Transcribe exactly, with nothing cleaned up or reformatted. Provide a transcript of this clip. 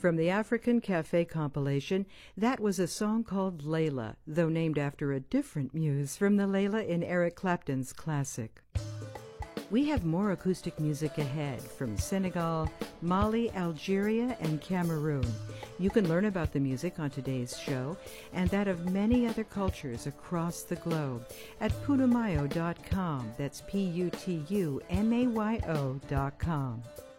From the African Cafe compilation, that was a song called Layla, though named after a different muse from the Layla in Eric Clapton's classic. We have more acoustic music ahead from Senegal, Mali, Algeria, and Cameroon. You can learn about the music on today's show and that of many other cultures across the globe at putumayo dot com. That's P U T U M A Y O dot com.